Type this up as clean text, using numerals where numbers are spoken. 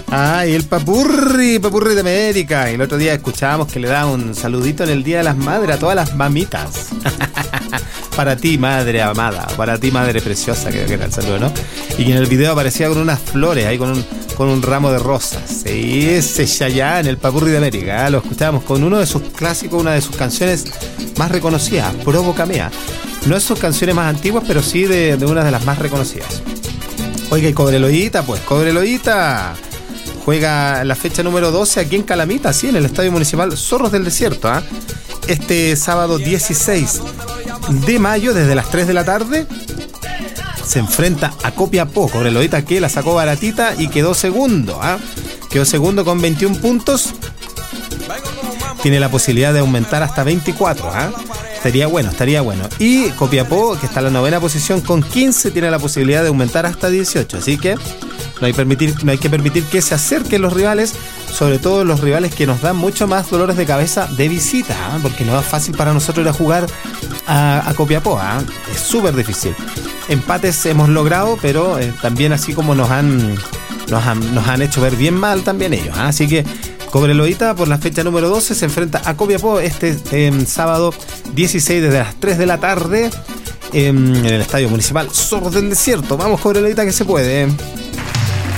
Ah, y el Papurri de América. Y el otro día escuchábamos que le da un saludito en el Día de las Madres a todas las mamitas. Para ti, madre amada, para ti, madre preciosa, creo que era el saludo, ¿no? Y que en el video aparecía con unas flores, ahí con un ramo de rosas. Sí, ese Chayanne, el Papurri de América, ¿eh? Lo escuchábamos con uno de sus clásicos, una de sus canciones más reconocidas, Provócame. No es sus canciones más antiguas, pero sí de una de las más reconocidas. Oiga, y Cobreloita, pues, Cobreloita juega la fecha número 12 aquí en Calamita, sí, en el Estadio Municipal Zorros del Desierto, ¿eh? Este sábado 16 de mayo, desde las 3 de la tarde, se enfrenta a Copiapó. Cobreloita que la sacó baratita y quedó segundo, ¿eh? Quedó segundo con 21 puntos. Tiene la posibilidad de aumentar hasta 24, ¿eh? Estaría bueno. Y Copiapó, que está en la 9ª posición con 15, tiene la posibilidad de aumentar hasta 18. Así que no hay que permitir que se acerquen los rivales, sobre todo los rivales que nos dan mucho más dolores de cabeza de visita, ¿eh? Porque no es fácil para nosotros ir a jugar a Copiapó, ¿eh? Es súper difícil. Empates hemos logrado, pero también así como nos han hecho ver bien mal también ellos, ¿eh? Así que Cobreloita por la fecha número 12 se enfrenta a Copiapó este sábado 16 desde las 3 de la tarde en el Estadio Municipal Zorros del Desierto. Vamos, Cobreloita, que se puede.